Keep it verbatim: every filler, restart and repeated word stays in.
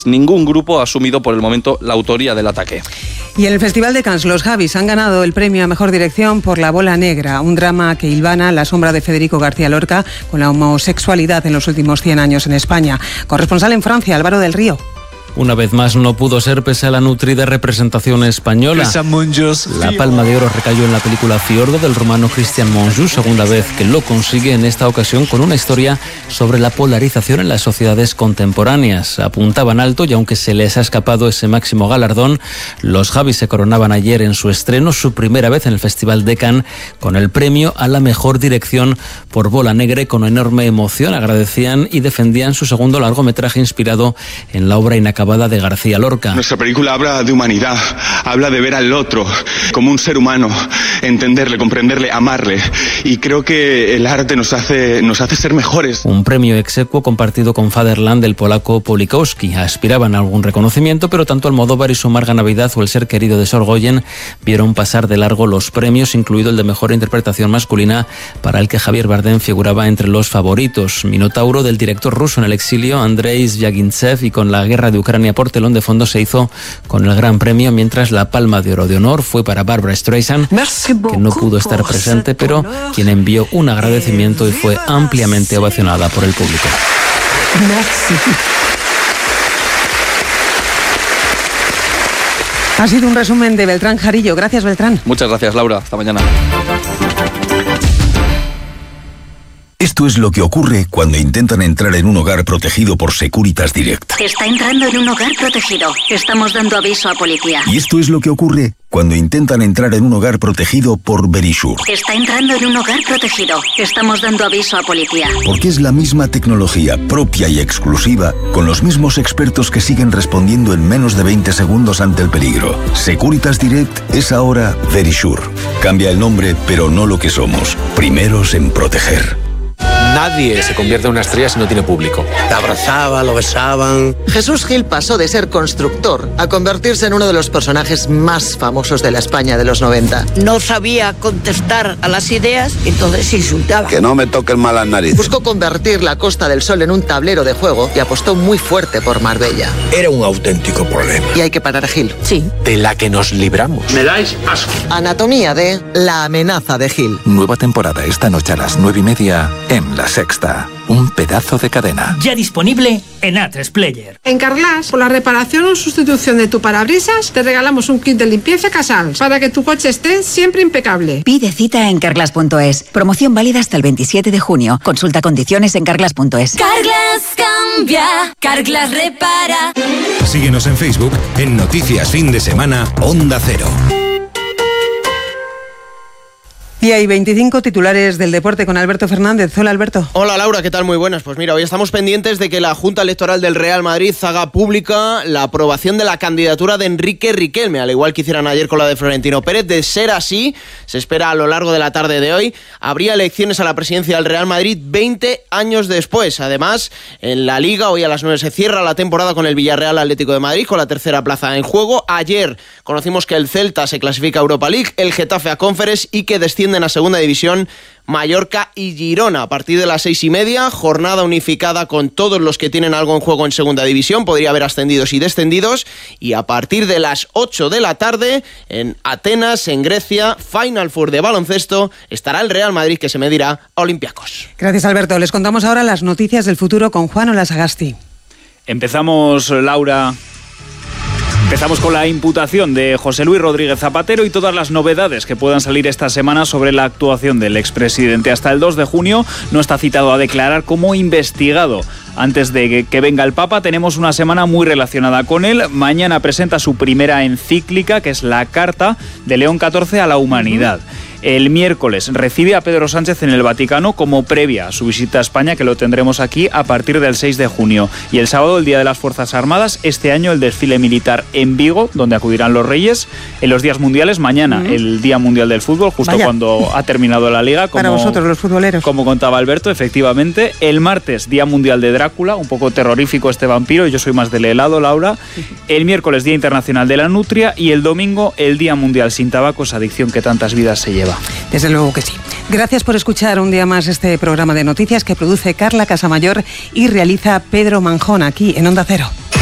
Ningún grupo ha asumido por el momento la autoría del ataque. Y en el Festival de Cannes, los Javis han ganado el premio a Mejor Dirección por La Bola Negra, un drama que hilvana la sombra de Federico García Lorca con la homosexualidad en los últimos cien años en España. Corresponsal en Francia, Álvaro del Río. Una vez más no pudo ser pese a la nutrida representación española. La Palma de Oro recayó en la película Fiordo del rumano Christian Monjous, segunda vez que lo consigue, en esta ocasión con una historia sobre la polarización en las sociedades contemporáneas. Apuntaban alto y aunque se les ha escapado ese máximo galardón, los Javis se coronaban ayer en su estreno, su primera vez en el Festival de Cannes, con el premio a la mejor dirección por Bola Negra, y con enorme emoción agradecían y defendían su segundo largometraje inspirado en la obra inacabada de García Lorca. Nuestra película habla de humanidad, habla de ver al otro como un ser humano, entenderle, comprenderle, amarle, y creo que el arte nos hace, nos hace ser mejores. Un premio exequo compartido con Fatherland del polaco Polikowski. Aspiraban a algún reconocimiento, pero tanto Almodóvar y su Amarga Navidad o El ser querido de Sorogoyen vieron pasar de largo los premios, incluido el de mejor interpretación masculina, para el que Javier Bardem figuraba entre los favoritos. Minotauro, del director ruso en el exilio Andrei Zvyagintsev, y con la guerra de Ucrania por telón de fondo, se hizo con el Gran Premio, mientras la Palma de Oro de honor fue para Barbra Streisand, que no pudo estar presente, pero quien envió un agradecimiento y fue ampliamente ovacionada por el público. Ha sido un resumen de Beltrán Jarillo. Gracias, Beltrán. Muchas gracias, Laura. Hasta mañana. Esto es lo que ocurre cuando intentan entrar en un hogar protegido por Securitas Direct. Está entrando en un hogar protegido. Estamos dando aviso a policía. Y esto es lo que ocurre cuando intentan entrar en un hogar protegido por Verisure. Está entrando en un hogar protegido. Estamos dando aviso a policía. Porque es la misma tecnología propia y exclusiva, con los mismos expertos que siguen respondiendo en menos de veinte segundos ante el peligro. Securitas Direct es ahora Verisure. Cambia el nombre, pero no lo que somos. Primeros en proteger. Nadie se convierte en una estrella si no tiene público. Te abrazaba, lo besaban. Jesús Gil pasó de ser constructor a convertirse en uno de los personajes más famosos de la España de los noventa. No sabía contestar a las ideas, entonces insultaba. Que no me toquen mal las narices. Buscó convertir la Costa del Sol en un tablero de juego y apostó muy fuerte por Marbella. Era un auténtico problema. Y hay que parar a Gil. Sí. De la que nos libramos. Me dais asco. Anatomía de La amenaza de Gil. Nueva temporada esta noche a las nueve y media en La Sexta. Un pedazo de cadena. Ya disponible en A tres Player. En Carglass, por la reparación o sustitución de tu parabrisas, te regalamos un kit de limpieza Casals para que tu coche esté siempre impecable. Pide cita en carglass punto es. Promoción válida hasta el veintisiete de junio. Consulta condiciones en carglass punto es. Carglass cambia, Carglass repara. Síguenos en Facebook en Noticias Fin de Semana Onda Cero. Y hay veinticinco titulares del deporte con Alberto Fernández. Hola, Alberto. Hola, Laura, ¿qué tal? Muy buenas. Pues mira, hoy estamos pendientes de que la Junta Electoral del Real Madrid haga pública la aprobación de la candidatura de Enrique Riquelme, al igual que hicieron ayer con la de Florentino Pérez. De ser así, se espera a lo largo de la tarde de hoy, habría elecciones a la presidencia del Real Madrid veinte años después. Además, en la Liga, hoy a las nueve se cierra la temporada con el Villarreal Atlético de Madrid, con la tercera plaza en juego. Ayer conocimos que el Celta se clasifica a Europa League, el Getafe a Conference y que desciende a segunda división Mallorca y Girona. A partir de las seis y media, jornada unificada con todos los que tienen algo en juego en segunda división. Podría haber ascendidos y descendidos. Y a partir de las ocho de la tarde, en Atenas, en Grecia, Final Four de baloncesto, estará el Real Madrid, que se medirá a Olympiacos. Gracias, Alberto. Les contamos ahora las noticias del futuro con Juan Olasagasti. Empezamos, Laura... Empezamos con la imputación de José Luis Rodríguez Zapatero y todas las novedades que puedan salir esta semana sobre la actuación del expresidente. Hasta el dos de junio no está citado a declarar como investigado. Antes de que venga el Papa, tenemos una semana muy relacionada con él. Mañana presenta su primera encíclica, que es la Carta de León catorce a la Humanidad. El miércoles recibe a Pedro Sánchez en el Vaticano como previa a su visita a España, que lo tendremos aquí a partir del seis de junio. Y el sábado, el Día de las Fuerzas Armadas, este año el desfile militar en Vigo, donde acudirán los reyes. En los días mundiales, mañana uh-huh. el Día Mundial del Fútbol, justo Vaya. cuando ha terminado la Liga. Como, Para vosotros, los futboleros. Como contaba Alberto, efectivamente. El martes, Día Mundial de Drácula, un poco terrorífico este vampiro, yo soy más del helado, Laura. El miércoles, Día Internacional de la Nutria. Y el domingo, el Día Mundial sin tabaco, esa adicción que tantas vidas se lleva. Desde luego que sí. Gracias por escuchar un día más este programa de noticias que produce Carla Casamayor y realiza Pedro Manjón aquí en Onda Cero.